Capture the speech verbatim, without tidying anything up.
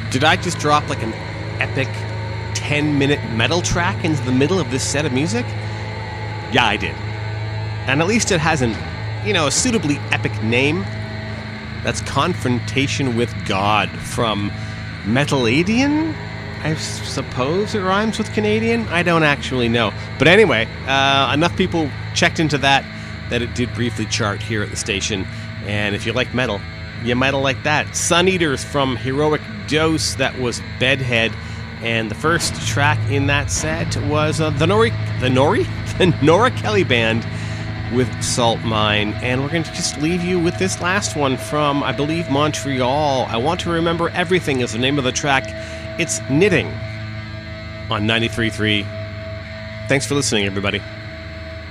Did I just drop like an epic ten-minute metal track into the middle of this set of music? Yeah, I did. And at least it has an, you know, a suitably epic name. That's Confrontation with God from Metaladian? I suppose it rhymes with Canadian? I don't actually know. But anyway, uh, enough people checked into that that it did briefly chart here at the station. And if you like metal, you might've liked that. Sun Eaters from Heroic Dose, that was Bedhead. And the first track in that set was uh, the Nori, the Nori? The Nora Kelly Band with Salt Mine. And we're going to just leave you with this last one from, I believe, Montreal. I Want to Remember Everything is the name of the track. It's Knitting on ninety-three point three. Thanks for listening, everybody.